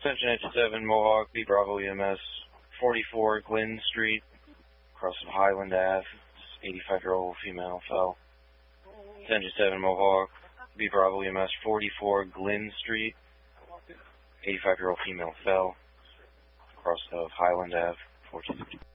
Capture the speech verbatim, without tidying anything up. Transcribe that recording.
Attention H seven Mohawk, B Bravo E M S, forty-four Glen Street, across of Highland Ave. eighty-five-year-old female fell. Attention seven Mohawk, B Bravo E M S, forty-four Glen Street, eighty-five-year-old female fell, across of Highland Ave. fourteen.